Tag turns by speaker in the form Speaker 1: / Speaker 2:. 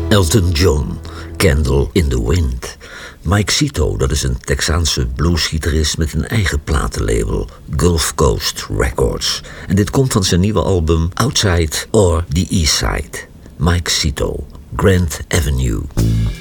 Speaker 1: Elton John, Candle in the Wind. Mike Cito, dat is een Texaanse bluesgitarist met een eigen platenlabel, Gulf Coast Records. En dit komt van zijn nieuwe album Outside or the East Side. Mike Cito, Grand Avenue.